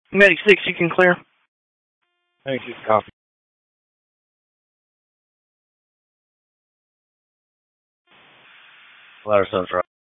Medic 6, you can clear. Thank you. Copy. Ladder Sun's right.